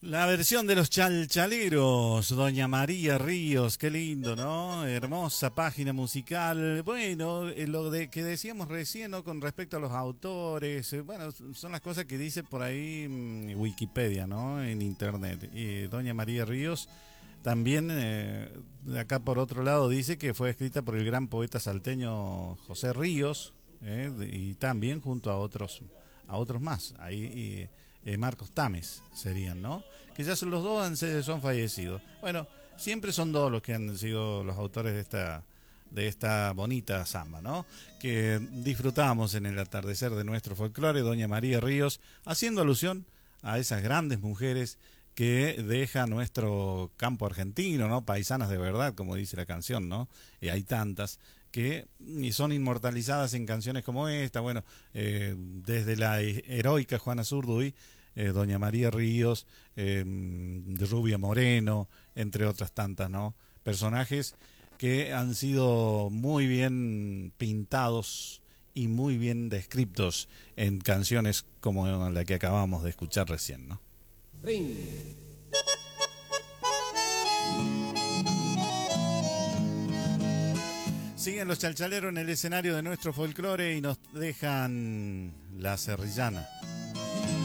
La versión de los Chalchaleros, Doña María Ríos, qué lindo, ¿no? Hermosa página musical. Bueno, lo de que decíamos recién, ¿no? Con respecto a los autores, bueno, son las cosas que dice por ahí Wikipedia, ¿no? En internet. Y Doña María Ríos también, de acá por otro lado, dice que fue escrita por el gran poeta salteño José Ríos, y también junto a otros más. Ahí. Marcos Tames serían, ¿no? Que ya son los dos son fallecidos. Bueno, siempre son dos los que han sido los autores de esta bonita samba, ¿no? Que disfrutamos en el atardecer de nuestro folclore, Doña María Ríos, haciendo alusión a esas grandes mujeres que deja nuestro campo argentino, ¿no? Paisanas de verdad, como dice la canción, ¿no? Y hay tantas que son inmortalizadas en canciones como esta, bueno, desde la heroica Juana Zurduy, Doña María Ríos, Rubia Moreno, entre otras tantas, ¿no? Personajes que han sido muy bien pintados y muy bien descritos en canciones como la que acabamos de escuchar recién, ¿no? Ring. Siguen los chalchaleros en el escenario de nuestro folclore y nos dejan la serrillana.